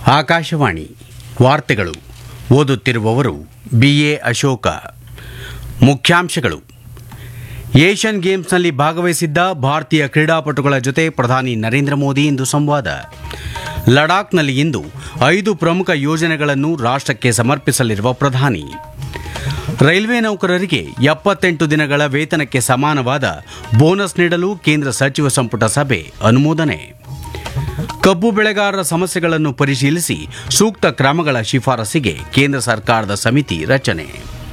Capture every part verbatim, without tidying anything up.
ಆಕಾಶವಾಣಿ ವಾರ್ತೆಗಳು. ಓದುತ್ತಿರುವವರು B A Ashoka. ಮುಖ್ಯಾಂಶಗಳು: ಏಷ್ಯನ್ ಗೇಮ್ಸ್ನಲ್ಲಿ ಭಾಗವಹಿಸಿದ್ದ ಭಾರತೀಯ ಕ್ರೀಡಾಪಟುಗಳ ಜೊತೆ ಪ್ರಧಾನಿ ನರೇಂದ್ರ ಮೋದಿ ಇಂದು ಸಂವಾದ. ಲಡಾಖ್ನಲ್ಲಿ ಇಂದು ಐದು ಪ್ರಮುಖ ಯೋಜನೆಗಳನ್ನು ರಾಷ್ಟ್ರಕ್ಕೆ ಸಮರ್ಪಿಸಲಿರುವ ಪ್ರಧಾನಿ. ರೈಲ್ವೆ ನೌಕರರಿಗೆ ಎಪ್ಪತ್ತೆಂಟು ದಿನಗಳ ವೇತನಕ್ಕೆ ಸಮಾನವಾದ ಬೋನಸ್ ನೀಡಲು ಕೇಂದ್ರ ಸಚಿವ ಸಂಪುಟ ಸಭೆ ಅನುಮೋದನೆ. ಕಬ್ಬು ಬೆಳೆಗಾರರ ಸಮಸ್ಯೆಗಳನ್ನು ಪರಿಶೀಲಿಸಿ ಸೂಕ್ತ ಕ್ರಮಗಳ ಶಿಫಾರಸಿಗೆ ಕೇಂದ್ರ ಸರ್ಕಾರದ ಸಮಿತಿ ರಚನೆ.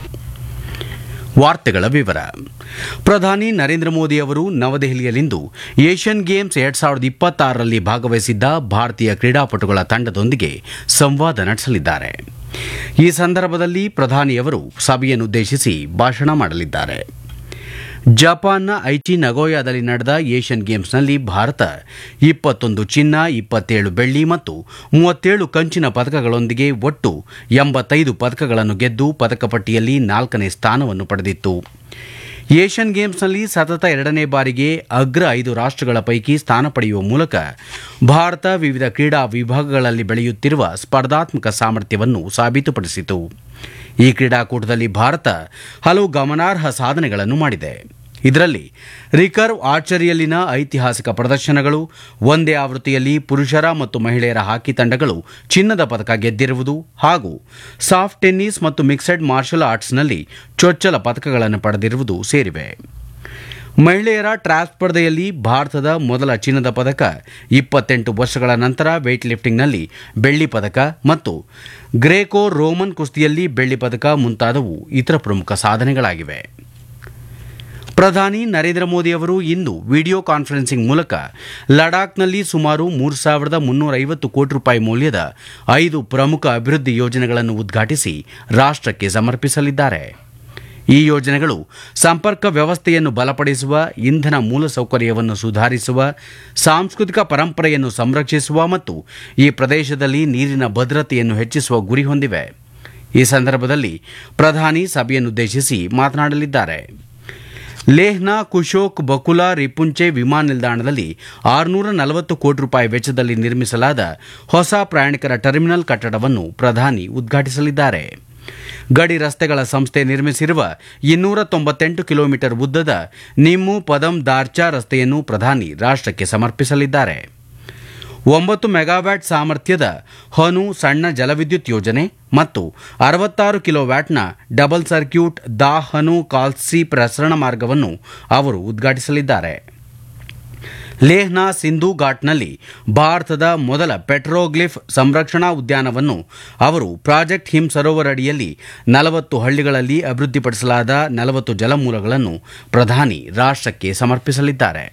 ವಾರ್ತೆಗಳ ವಿವರ. ಪ್ರಧಾನಿ ನರೇಂದ್ರ ಮೋದಿ ಅವರು ನವದೆಹಲಿಯಲ್ಲಿಂದು ಏಷ್ಯನ್ ಗೇಮ್ಸ್ ಎರಡ್ ಸಾವಿರದ ಇಪ್ಪತ್ತಾರರಲ್ಲಿ ಭಾಗವಹಿಸಿದ್ದ ಭಾರತೀಯ ಕ್ರೀಡಾಪಟುಗಳ ತಂಡದೊಂದಿಗೆ ಸಂವಾದ ನಡೆಸಲಿದ್ದಾರೆ. ಈ ಸಂದರ್ಭದಲ್ಲಿ ಪ್ರಧಾನಿಯವರು ಸಭೆಯನ್ನುದ್ದೇಶಿಸಿ ಭಾಷಣ ಮಾಡಲಿದ್ದಾರೆ. ಜಪಾನ್ನ ಐಚಿ ನಗೋಯಾದಲ್ಲಿ ನಡೆದ ಏಷ್ಯನ್ ಗೇಮ್ಸ್ನಲ್ಲಿ ಭಾರತ ಇಪ್ಪತ್ತೊಂದು ಚಿನ್ನ, ಇಪ್ಪತ್ತೇಳು ಬೆಳ್ಳಿ ಮತ್ತು ಮೂವತ್ತೇಳು ಕಂಚಿನ ಪದಕಗಳೊಂದಿಗೆ ಒಟ್ಟು ಎಂಬತ್ತೈದು ಪದಕಗಳನ್ನು ಗೆದ್ದು ಪದಕ ಪಟ್ಟಿಯಲ್ಲಿ ನಾಲ್ಕನೇ ಸ್ಥಾನವನ್ನು ಪಡೆದಿತ್ತು. ಏಷ್ಯನ್ ಗೇಮ್ಸ್ನಲ್ಲಿ ಸತತ ಎರಡನೇ ಬಾರಿಗೆ ಅಗ್ರ ಐದು ರಾಷ್ಟ್ರಗಳ ಪೈಕಿ ಸ್ಥಾನ ಪಡೆಯುವ ಮೂಲಕ ಭಾರತ ವಿವಿಧ ಕ್ರೀಡಾ ವಿಭಾಗಗಳಲ್ಲಿ ಬೆಳೆಯುತ್ತಿರುವ ಸ್ಪರ್ಧಾತ್ಮಕ ಸಾಮರ್ಥ್ಯವನ್ನು ಸಾಬೀತುಪಡಿಸಿತು. ಈ ಕ್ರೀಡಾಕೂಟದಲ್ಲಿ ಭಾರತ ಹಲವು ಗಮನಾರ್ಹ ಸಾಧನೆಗಳನ್ನು ಮಾಡಿದೆ. ಇದರಲ್ಲಿ ರಿಕರ್ವ್ ಆರ್ಚರಿಯಲ್ಲಿನ ಐತಿಹಾಸಿಕ ಪ್ರದರ್ಶನಗಳು, ಒಂದೇ ಆವೃತ್ತಿಯಲ್ಲಿ ಪುರುಷರ ಮತ್ತು ಮಹಿಳೆಯರ ಹಾಕಿ ತಂಡಗಳು ಚಿನ್ನದ ಪದಕ ಗೆದ್ದಿರುವುದು ಹಾಗೂ ಸಾಫ್ಟ್ ಟೆನ್ನಿಸ್ ಮತ್ತು ಮಿಕ್ಸೆಡ್ ಮಾರ್ಷಲ್ ಆರ್ಟ್ಸ್ನಲ್ಲಿ ಚೊಚ್ಚಲ ಪದಕಗಳನ್ನು ಪಡೆದಿರುವುದು ಸೇರಿವೆ. ಮಹಿಳೆಯರ ಟ್ರ್ಯಾಪ್ ಸ್ಪರ್ಧೆಯಲ್ಲಿ ಭಾರತದ ಮೊದಲ ಚಿನ್ನದ ಪದಕ, ಇಪ್ಪತ್ತೆಂಟು ವರ್ಷಗಳ ನಂತರ ವೇಟ್ ಲಿಫ್ಟಿಂಗ್ನಲ್ಲಿ ಬೆಳ್ಳಿ ಪದಕ ಮತ್ತು ಗ್ರೇಕೋ ರೋಮನ್ ಕುಸ್ತಿಯಲ್ಲಿ ಬೆಳ್ಳಿ ಪದಕ ಮುಂತಾದವು ಇತರ ಪ್ರಮುಖ ಸಾಧನೆಗಳಾಗಿವೆ. ಪ್ರಧಾನಿ ನರೇಂದ್ರ ಮೋದಿ ಅವರು ಇಂದು ವಿಡಿಯೋ ಕಾನ್ಫರೆನ್ಸಿಂಗ್ ಮೂಲಕ ಲಡಾಖ್ನಲ್ಲಿ ಸುಮಾರು ಮೂರು ಸಾವಿರದ ಮುನ್ನೂರ ಐವತ್ತು ಕೋಟಿ ರೂಪಾಯಿ ಮೌಲ್ಯದ ಐದು ಪ್ರಮುಖ ಅಭಿವೃದ್ಧಿ ಯೋಜನೆಗಳನ್ನು ಉದ್ಘಾಟಿಸಿ ರಾಷ್ಟ್ರಕ್ಕೆ ಸಮರ್ಪಿಸಲಿದ್ದಾರೆ. ಈ ಯೋಜನೆಗಳು ಸಂಪರ್ಕ ವ್ಯವಸ್ಥೆಯನ್ನು ಬಲಪಡಿಸುವ, ಇಂಧನ ಮೂಲಸೌಕರ್ಯವನ್ನು ಸುಧಾರಿಸುವ, ಸಾಂಸ್ಕೃತಿಕ ಪರಂಪರೆಯನ್ನು ಸಂರಕ್ಷಿಸುವ ಮತ್ತು ಈ ಪ್ರದೇಶದಲ್ಲಿ ನೀರಿನ ಭದ್ರತೆಯನ್ನು ಹೆಚ್ಚಿಸುವ ಗುರಿ ಹೊಂದಿವೆ. ಈ ಸಂದರ್ಭದಲ್ಲಿ ಪ್ರಧಾನಿ ಸಭೆಯನ್ನುದ್ದೇಶಿಸಿ ಮಾತನಾಡಲಿದ್ದಾರೆ. ಲೇಹ್ನ ಕುಶೋಕ್ ಬಕುಲಾ ರಿಪುಂಚೆ ವಿಮಾನ ನಿಲ್ದಾಣದಲ್ಲಿ ಆರುನೂರ ನಲವತ್ತು ಕೋಟಿ ರೂಪಾಯಿ ವೆಚ್ಚದಲ್ಲಿ ನಿರ್ಮಿಸಲಾದ ಹೊಸ ಪ್ರಯಾಣಿಕರ ಟರ್ಮಿನಲ್ ಕಟ್ಟಡವನ್ನು ಪ್ರಧಾನಿ ಉದ್ಘಾಟಿಸಲಿದ್ದಾರೆ. ಗಡಿ ರಸ್ತೆಗಳ ಸಂಸ್ಥೆ ನಿರ್ಮಿಸಿರುವ ಇನ್ನೂರ ತೊಂಬತ್ತೆಂಟು ಕಿಲೋಮೀಟರ್ ಉದ್ದದ ನಿಮ್ಮು ಪದಂ ದಾರ್ಚಾ ರಸ್ತೆಯನ್ನು ಪ್ರಧಾನಿ ರಾಷ್ಟ್ರಕ್ಕೆ ಸಮರ್ಪಿಸಲಿದ್ದಾರೆ. ಒಂಬತ್ತು ಮೆಗಾವ್ಯಾಟ್ ಸಾಮರ್ಥ್ಯದ ಹನು ಸಣ್ಣ ಜಲವಿದ್ಯುತ್ ಯೋಜನೆ ಮತ್ತು ಅರವತ್ತಾರು ಕಿಲೋವ್ಯಾಟ್ನ ಡಬಲ್ ಸರ್ಕ್ಯೂಟ್ ದಾ ಹನು ಕಾಲ್ಸಿ ಪ್ರಸರಣ ಮಾರ್ಗವನ್ನು ಅವರು ಉದ್ಘಾಟಿಸಲಿದ್ದಾರೆ. ಲೇಹ್ನ ಸಿಂಧೂ ಘಾಟ್ನಲ್ಲಿ ಭಾರತದ ಮೊದಲ ಪೆಟ್ರೋಗ್ಲಿಫ್ ಸಂರಕ್ಷಣಾ ಉದ್ಯಾನವನ್ನು ಅವರು ಪ್ರಾಜೆಕ್ಟ್ ಹಿಮ್ ಸರೋವರ್ ಅಡಿಯಲ್ಲಿ ನಲವತ್ತು ಹಳ್ಳಿಗಳಲ್ಲಿ ಅಭಿವೃದ್ಧಿಪಡಿಸಲಾದ ನಲವತ್ತು ಜಲಮೂಲಗಳನ್ನು ಪ್ರಧಾನಿ ರಾಷ್ಟ್ರಕ್ಕೆ ಸಮರ್ಪಿಸಲಿದ್ದಾರೆ.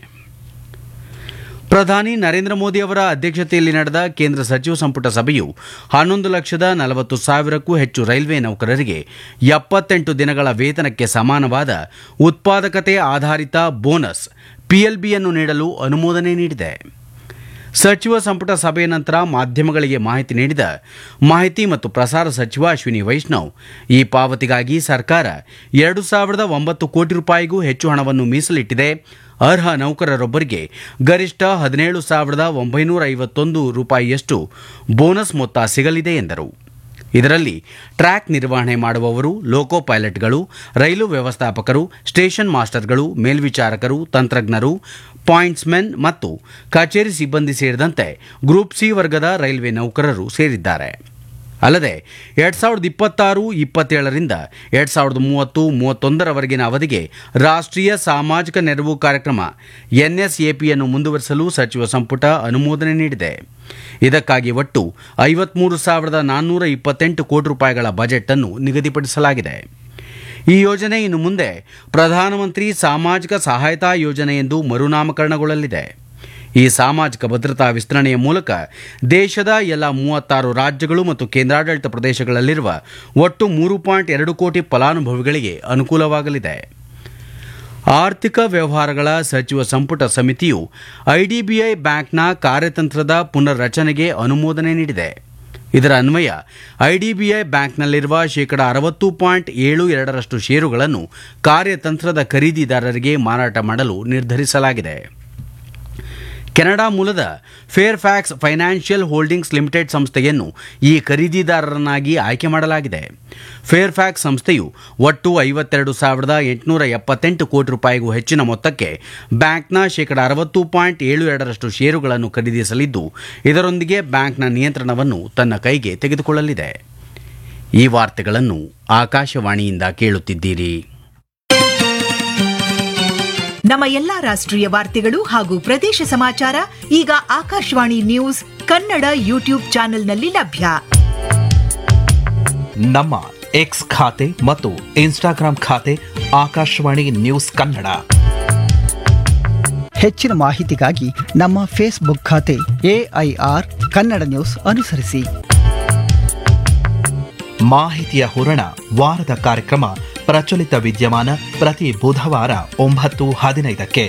ಪ್ರಧಾನಿ ನರೇಂದ್ರ ಮೋದಿ ಅವರ ಅಧ್ಯಕ್ಷತೆಯಲ್ಲಿ ನಡೆದ ಕೇಂದ್ರ ಸಚಿವ ಸಂಪುಟ ಸಭೆಯು ಹನ್ನೊಂದು ಲಕ್ಷದ ನಲವತ್ತು ಸಾವಿರಕ್ಕೂ ಹೆಚ್ಚು ರೈಲ್ವೆ ನೌಕರರಿಗೆ ಎಪ್ಪತ್ತೆಂಟು ದಿನಗಳ ವೇತನಕ್ಕೆ ಸಮಾನವಾದ ಉತ್ಪಾದಕತೆ ಆಧಾರಿತ ಬೋನಸ್ ಪಿಎಲ್ಬಿಯನ್ನು ನೀಡಲು ಅನುಮೋದನೆ ನೀಡಿದೆ. ಸಚಿವ ಸಂಪುಟ ಸಭೆಯ ನಂತರ ಮಾಧ್ಯಮಗಳಿಗೆ ಮಾಹಿತಿ ನೀಡಿದ ಮಾಹಿತಿ ಮತ್ತು ಪ್ರಸಾರ ಸಚಿವ ಅಶ್ವಿನಿ ವೈಷ್ಣವ್, ಈ ಪಾವತಿಗಾಗಿ ಸರ್ಕಾರ ಎರಡು ಸಾವಿರದ ಒಂಬತ್ತು ಕೋಟಿ ರೂಪಾಯಿಗೂ ಹೆಚ್ಚು ಹಣವನ್ನು ಮೀಸಲಿಟ್ಟಿದೆ. ಅರ್ಹ ನೌಕರರೊಬ್ಬರಿಗೆ ಗರಿಷ್ಠ ಹದಿನೇಳು ಸಾವಿರದ ಒಂಬೈನೂರ ಐವತ್ತೊಂದು ರೂಪಾಯಿಯಷ್ಟು ಬೋನಸ್ ಮೊತ್ತ ಸಿಗಲಿದೆ ಎಂದರು. ಇದರಲ್ಲಿ ಟ್ರ್ಯಾಕ್ ನಿರ್ವಹಣೆ ಮಾಡುವವರು, ಲೋಕೋ ಪೈಲಟ್ಗಳು, ರೈಲು ವ್ಯವಸ್ಥಾಪಕರು, ಸ್ಟೇಷನ್ ಮಾಸ್ಟರ್ಗಳು, ಮೇಲ್ವಿಚಾರಕರು, ತಂತ್ರಜ್ಞರು, ಪಾಯಿಂಟ್ಸ್ಮೆನ್ ಮತ್ತು ಕಚೇರಿ ಸಿಬ್ಬಂದಿ ಸೇರಿದಂತೆ ಗ್ರೂಪ್ ಸಿ ವರ್ಗದ ರೈಲ್ವೆ ನೌಕರರು ಸೇರಿದ್ದಾರೆ. ಅಲ್ಲದೆ ಎರಡ್ ಸಾವಿರದ ಇಪ್ಪತ್ತಾರು ಇಪ್ಪತ್ತೇಳರಿಂದ ಎರಡ್ ಸಾವಿರದ ಮೂವತ್ತು ಮೂವತ್ತೊಂದರವರೆಗಿನ ಅವಧಿಗೆ ರಾಷ್ಟ್ರೀಯ ಸಾಮಾಜಿಕ ನೆರವು ಕಾರ್ಯಕ್ರಮ ಎನ್ಎಸ್ಎಪಿಯನ್ನು ಮುಂದುವರಿಸಲು ಸಚಿವ ಸಂಪುಟ ಅನುಮೋದನೆ ನೀಡಿದೆ. ಇದಕ್ಕಾಗಿ ಒಟ್ಟು ಐವತ್ಮೂರು ಸಾವಿರದ ನಾನ್ನೂರ ಇಪ್ಪತ್ತೆಂಟು ಕೋಟಿ ರೂಪಾಯಿಗಳ ಬಜೆಟ್ ಅನ್ನು ನಿಗದಿಪಡಿಸಲಾಗಿದೆ. ಈ ಯೋಜನೆ ಇನ್ನು ಮುಂದೆ ಪ್ರಧಾನಮಂತ್ರಿ ಸಾಮಾಜಿಕ ಸಹಾಯತಾ ಯೋಜನೆ ಎಂದು ಮರುನಾಮಕರಣಗೊಳ್ಳಲಿದೆ. ಈ ಸಾಮಾಜಿಕ ಭದ್ರತಾ ವಿಸ್ತರಣೆಯ ಮೂಲಕ ದೇಶದ ಎಲ್ಲ ಮೂವತ್ತಾರು ರಾಜ್ಯಗಳು ಮತ್ತು ಕೇಂದ್ರಾಡಳಿತ ಪ್ರದೇಶಗಳಲ್ಲಿರುವ ಒಟ್ಟು ಮೂರು ಪಾಯಿಂಟ್ ಎರಡು ಕೋಟಿ ಫಲಾನುಭವಿಗಳಿಗೆ ಅನುಕೂಲವಾಗಲಿದೆ. ಆರ್ಥಿಕ ವ್ಯವಹಾರಗಳ ಸಚಿವ ಸಂಪುಟ ಸಮಿತಿಯು ಐಡಿಬಿಐ ಬ್ಯಾಂಕ್ನ ಕಾರ್ಯತಂತ್ರದ ಪುನರ್ ರಚನೆಗೆ ಅನುಮೋದನೆ ನೀಡಿದೆ. ಇದರ ಅನ್ವಯ ಐಡಿಬಿಐ ಬ್ಯಾಂಕ್ನಲ್ಲಿರುವ ಶೇಕಡಾ ಅರವತ್ತು ಪಾಯಿಂಟ್ ಏಳು ಎರಡರಷ್ಟು ಷೇರುಗಳನ್ನು ಕಾರ್ಯತಂತ್ರದ ಖರೀದಿದಾರರಿಗೆ ಮಾರಾಟ ಮಾಡಲು ನಿರ್ಧರಿಸಲಾಗಿದೆ. ಕೆನಡಾ ಮೂಲದ ಫೇರ್ಫ್ಯಾಕ್ಸ್ ಫೈನಾನ್ಷಿಯಲ್ ಹೋಲ್ಡಿಂಗ್ಸ್ ಲಿಮಿಟೆಡ್ ಸಂಸ್ಥೆಯನ್ನು ಈ ಖರೀದಿದಾರರನ್ನಾಗಿ ಆಯ್ಕೆ ಮಾಡಲಾಗಿದೆ. ಫೇರ್ಫ್ಯಾಕ್ಸ್ ಸಂಸ್ಥೆಯು ಒಟ್ಟು ಐವತ್ತೆರಡು ಸಾವಿರದ ಎಂಟುನೂರ ಎಪ್ಪತ್ತೆಂಟು ಕೋಟಿ ರೂಪಾಯಿಗೂ ಹೆಚ್ಚಿನ ಮೊತ್ತಕ್ಕೆ ಬ್ಯಾಂಕ್ನ ಶೇಕಡ ಅರವತ್ತು ಪಾಯಿಂಟ್ ಏಳು ಎರಡರಷ್ಟು ಷೇರುಗಳನ್ನು ಖರೀದಿಸಲಿದ್ದು, ಇದರೊಂದಿಗೆ ಬ್ಯಾಂಕ್ನ ನಿಯಂತ್ರಣವನ್ನು ತನ್ನ ಕೈಗೆ ತೆಗೆದುಕೊಳ್ಳಲಿದೆ. ಈ ವಾರ್ತೆಗಳನ್ನು ಆಕಾಶವಾಣಿಯಿಂದ ಕೇಳುತ್ತಿದ್ದೀರಿ. ನಮ್ಮ ಎಲ್ಲಾ ರಾಷ್ಟ್ರೀಯ ವಾರ್ತೆಗಳು ಹಾಗೂ ಪ್ರದೇಶ ಸಮಾಚಾರ ಈಗ ಆಕಾಶವಾಣಿ ನ್ಯೂಸ್ ಕನ್ನಡ ಯೂಟ್ಯೂಬ್ ಚಾನೆಲ್ನಲ್ಲಿ ಲಭ್ಯ. ನಮ್ಮ ಎಕ್ಸ್ ಖಾತೆ ಮತ್ತು ಇನ್ಸ್ಟಾಗ್ರಾಂ ಖಾತೆ ಆಕಾಶವಾಣಿ ನ್ಯೂಸ್ ಕನ್ನಡ. ಹೆಚ್ಚಿನ ಮಾಹಿತಿಗಾಗಿ ನಮ್ಮ ಫೇಸ್ಬುಕ್ ಖಾತೆ ಎಐಆರ್ ಕನ್ನಡ ನ್ಯೂಸ್ ಅನುಸರಿಸಿ. ಮಾಹಿತಿಯ ಹೂರಣ ವಾರದ ಕಾರ್ಯಕ್ರಮ ಪ್ರಚಲಿತ ವಿದ್ಯಮಾನ ಪ್ರತಿ ಬುಧವಾರ ಒಂಬತ್ತು ಹದಿನೈದಕ್ಕೆ.